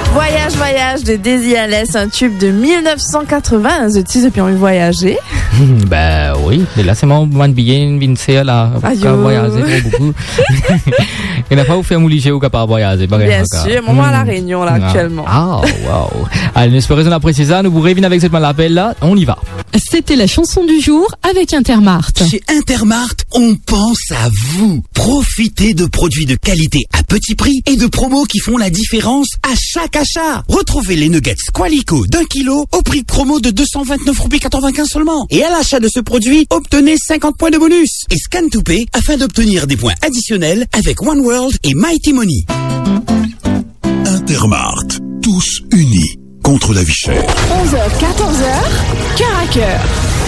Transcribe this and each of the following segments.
Voyage, voyage de Daisy Alès, un tube de 1980. Je dis, et puis on veut voyager. Ben oui, mais là c'est mon billet, Vince, là, pour voyager beaucoup. Il n'a pas vous faire mouliger ou capable voyager. Bien sûr, moi à la Réunion là actuellement. Ah, waouh. Allez, nous espérons apprécier ça. Nous vous revenons avec cette appel là. On y va. C'était la chanson du jour avec Intermart. Chez Intermart, on pense à vous. Profitez de produits de qualité à petit prix et de promos qui font la différence à chaque achat. Retrouvez les nuggets Qualico d'1 kilo au prix promo de 229,95 € seulement. Et à l'achat de ce produit, obtenez 50 points de bonus. Et Scan to Pay afin d'obtenir des points additionnels avec One World et Mighty Money. Intermart, tous unis contre la vie chère. 11h, 14h, cœur à cœur.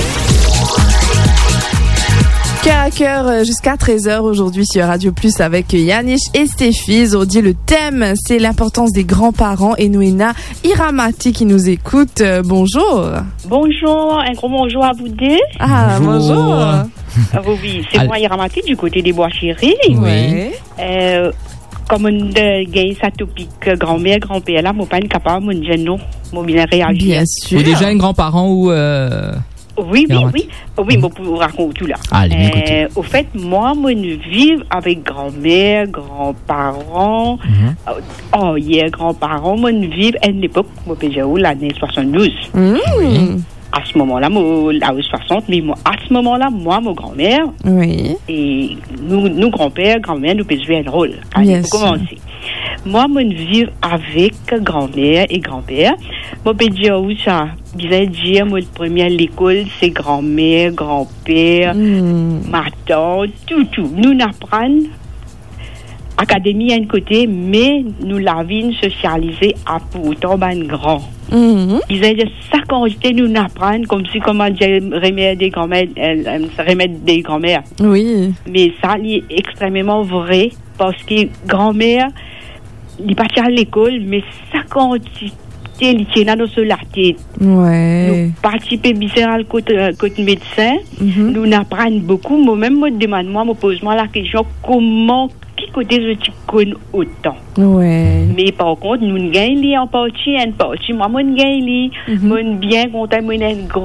Cœur à cœur jusqu'à 13h aujourd'hui sur Radio Plus avec Yannick et Stéphie. Aujourd'hui, le thème, c'est l'importance des grands-parents et Noéna Iramati qui nous écoute. Bonjour. Bonjour, un gros bonjour à vous deux. Ah, bonjour. Oui, c'est moi Iramati du côté des Bois Chéris. Oui. Comme on gagne sa topique grand-mère, grand-père, là, mon pas capable, mon jeune non, mon bien réagir. Bien sûr. Vous déjà un grand-parent ou Oui, mais pour raconter tout là. Allez, au fait, moi, je vis avec grand-mère, grands-parents. Grands-parents, je vis à une époque, je peux dire, l'année 72. À ce moment-là, là, 60, mais moi, à ce moment-là, moi, mon grand-mère, et nous grand-père, grand-mère, nous pouvons jouer un rôle. Allez, pour commencer. Moi, je vis avec grand-mère et grand-père. Je peux dire où ça. Bien dire, moi, le premier à l'école, c'est grand-mère, grand-père, ma tante, tout. Nous apprenons académie à un côté, mais nous l'avons socialisé à pourtant ben grand. Ils ont dit ça quand nous apprenons comme si comment dire remettre des grand-mères. Oui. Mais ça est extrêmement vrai parce que grand-mère, il partit à l'école, mais ça quand il tient dans la tête. Nous participons bien à côté médecin. Nous apprenons beaucoup. Moi-même, me pose-moi la question comment qui côté je te connais autant. Mais par contre, nous gagnons en partie, moi, je gagne, moi, bien content, moi,